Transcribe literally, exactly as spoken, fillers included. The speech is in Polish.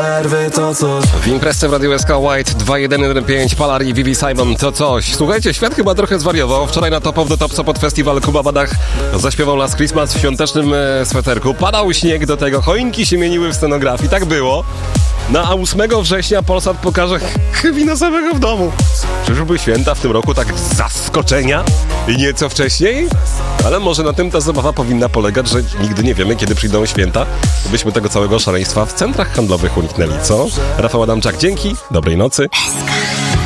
przerwy to coś. W imprezce w Radiu S K White dwa jeden jeden pięć, Palari, Vivi Simon, to coś. Słuchajcie, świat chyba trochę zwariował. Wczoraj na Top of the Topsa pod festiwal Kuba Badach zaśpiewał Last Christmas w świątecznym e, sweterku. Padał śnieg do tego, choinki się mieniły w scenografii, tak było. No a ósmego września Polsat pokaże wino samego w domu. Czyżby święta w tym roku tak z zaskoczenia i nieco wcześniej? Ale może na tym ta zabawa powinna polegać, że nigdy nie wiemy, kiedy przyjdą święta, byśmy tego całego szaleństwa w centrach handlowych uniknęli, co? Rafał Adamczak, dzięki, dobrej nocy.